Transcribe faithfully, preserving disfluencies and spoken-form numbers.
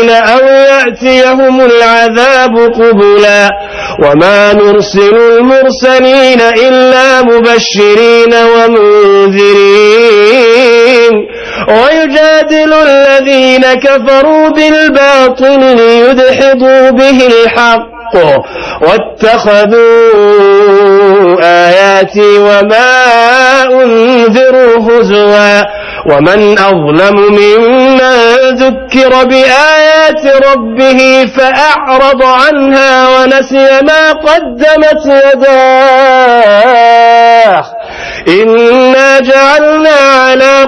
المرسلين أو يأتيهم العذاب قبلا وما نرسل المرسلين إلا مبشرين ومنذرين ويجادل الذين كفروا بالباطل ليدحضوا به الحق واتخذوا آياتي وما أنذروا هزوا ومن أظلم ممن ذكر بآيات ربه فأعرض عنها ونسي ما قدمت يداه إنا جعلنا على